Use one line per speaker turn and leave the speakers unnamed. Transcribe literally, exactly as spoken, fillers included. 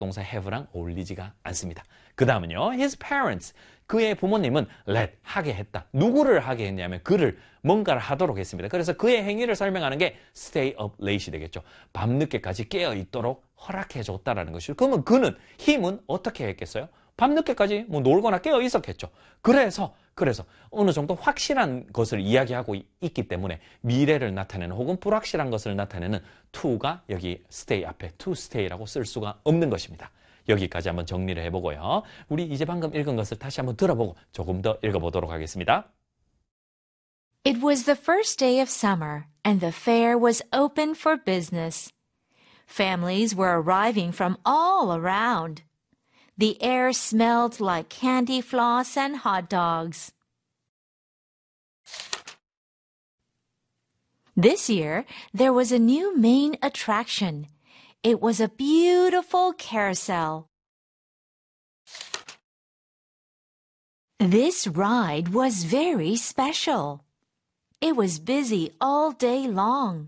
동사 have랑 어울리지가 않습니다. 그 다음은요. His parents. 그의 부모님은 let, 하게 했다. 누구를 하게 했냐면 그를 뭔가를 하도록 했습니다. 그래서 그의 행위를 설명하는 게 stay up late이 되겠죠. 밤늦게까지 깨어있도록 허락해줬다라는 것이죠. 그러면 그는, 힘은 어떻게 했겠어요? 밤늦게까지 뭐 놀거나 깨어 있었겠죠. 그래서 그래서 어느 정도 확실한 것을 이야기하고 있기 때문에 미래를 나타내는 혹은 불확실한 것을 나타내는 to가 여기 stay 앞에 to stay라고 쓸 수가 없는 것입니다. 여기까지 한번 정리를 해보고요. 우리 이제 방금 읽은 것을 다시 한번 들어보고 조금 더 읽어보도록 하겠습니다.
It was the first day of summer, and the fair was open for business. Families were arriving from all around. The air smelled like candy floss and hot dogs. This year, there was a new main attraction. It was a beautiful carousel. This ride was very special. It was busy all day long.